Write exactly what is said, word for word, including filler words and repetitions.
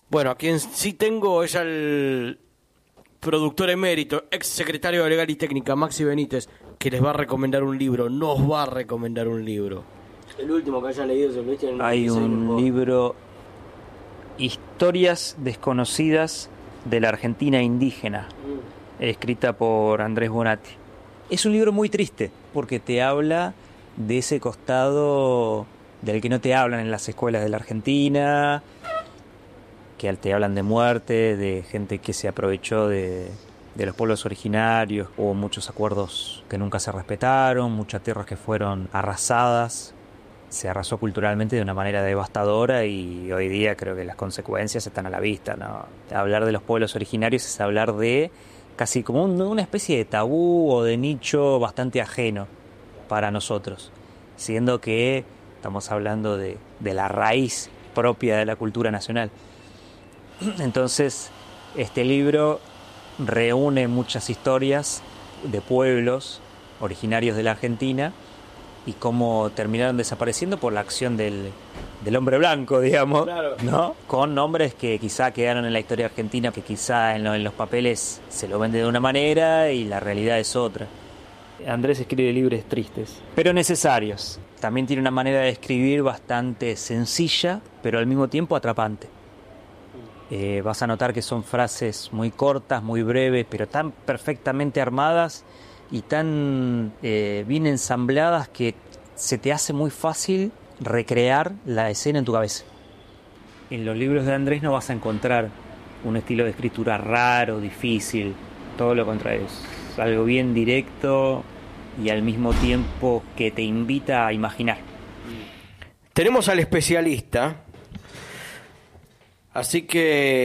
Bueno, a quien sí tengo es al productor emérito, ex secretario de Legal y Técnica, Maxi Benítez, que les va a recomendar un libro, nos va a recomendar un libro. El último que haya leído, se lo echen en Hay un por... libro, Historias desconocidas de la Argentina indígena, mm. escrita por Andrés Bonatti. Es un libro muy triste, porque te habla de ese costado del que no te hablan en las escuelas de la Argentina, que te hablan de muerte, de gente que se aprovechó de, de los pueblos originarios. Hubo muchos acuerdos que nunca se respetaron, muchas tierras que fueron arrasadas. Se arrasó culturalmente de una manera devastadora y hoy día creo que las consecuencias están a la vista, ¿no? Hablar de los pueblos originarios es hablar de casi como un, una especie de tabú o de nicho bastante ajeno para nosotros, siendo que estamos hablando de, de la raíz propia de la cultura nacional. Entonces, este libro reúne muchas historias de pueblos originarios de la Argentina y cómo terminaron desapareciendo por la acción del, del hombre blanco, digamos, claro, ¿no? Con nombres que quizá quedaron en la historia argentina, que quizá en, lo, en los papeles se lo vende de una manera y la realidad es otra. Andrés escribe libros tristes, pero necesarios. También tiene una manera de escribir bastante sencilla, pero al mismo tiempo atrapante. Eh, vas a notar que son frases muy cortas, muy breves, pero tan perfectamente armadas y tan eh, bien ensambladas que se te hace muy fácil recrear la escena en tu cabeza. En los libros de Andrés no vas a encontrar un estilo de escritura raro, difícil, todo lo contrario, es algo bien directo y al mismo tiempo que te invita a imaginar. Tenemos al especialista, así que